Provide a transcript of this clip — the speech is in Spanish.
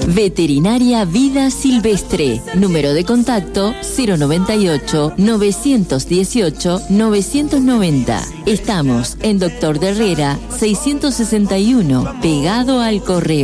Veterinaria Vida Silvestre. Número de contacto 098-918-990. Estamos en Doctor de Herrera 661, pegado al correo.